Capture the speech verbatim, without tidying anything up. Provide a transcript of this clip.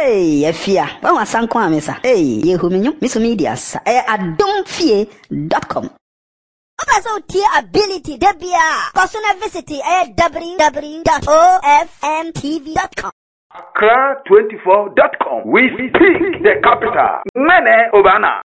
Hey, Efia. When was Sanko Amesa? Hey, Yehuminyo, Miss Medias. Eh, adomfie dot com. Also, tier ability, Debia. Personal visit at w w w dot o f m t v dot com. Accra twenty-four dot com. We speak the capital. Mene Obana.